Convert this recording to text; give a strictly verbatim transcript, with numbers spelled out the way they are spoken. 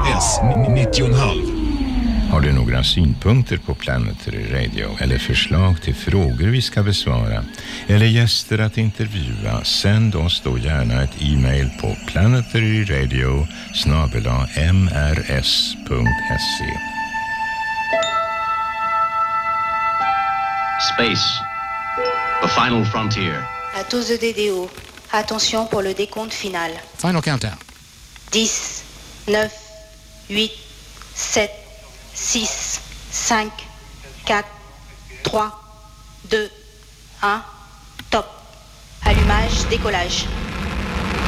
S nittio komma fem. Har du några synpunkter på Planetary Radio eller förslag till frågor vi ska besvara eller gäster att intervjua, sänd oss då gärna ett e-mail på planetaryradio snabel-a m r s punkt se. Space, the final frontier. À tous de D D O, attention pour le décompte final. Final countdown. dix, neuf, huit, sept, six, cinq, quatre, trois, deux, un, top. Allumage, décollage.